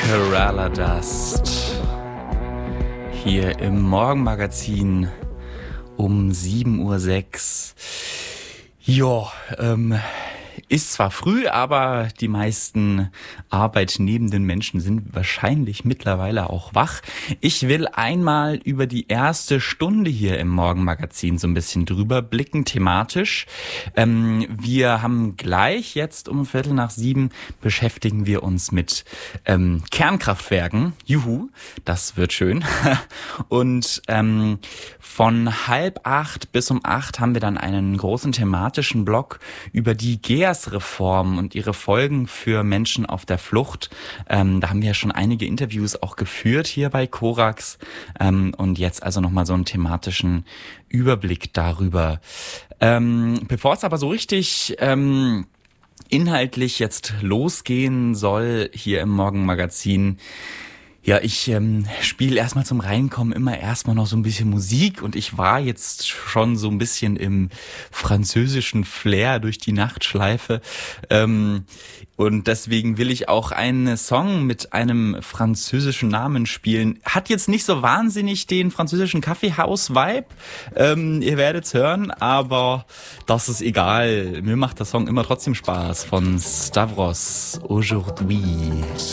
Kerala Dust. Hier im Morgenmagazin um 7:06 Uhr. Ist zwar früh, aber die meisten arbeitnehmenden Menschen sind wahrscheinlich mittlerweile auch wach. Ich will einmal über die erste Stunde hier im Morgenmagazin so ein bisschen drüber blicken, thematisch. Wir haben gleich jetzt um 6:15 beschäftigen wir uns mit Kernkraftwerken. Juhu, das wird schön. Und von 7:30 bis um 8 haben wir dann einen großen thematischen Block über die GEAS-Reform und ihre Folgen für Menschen auf der Flucht. Da haben wir ja schon einige Interviews auch geführt hier bei Korax. Und jetzt also nochmal so einen thematischen Überblick darüber. Bevor es aber so richtig inhaltlich jetzt losgehen soll hier im Morgenmagazin, ja, ich spiele erstmal zum Reinkommen immer erstmal noch so ein bisschen Musik und ich war jetzt schon so ein bisschen im französischen Flair durch die Nachtschleife und deswegen will ich auch einen Song mit einem französischen Namen spielen. Hat jetzt nicht so wahnsinnig den französischen Kaffeehaus-Vibe, ihr werdet's hören, aber das ist egal. Mir macht der Song immer trotzdem Spaß von Stavros Aujourd'hui.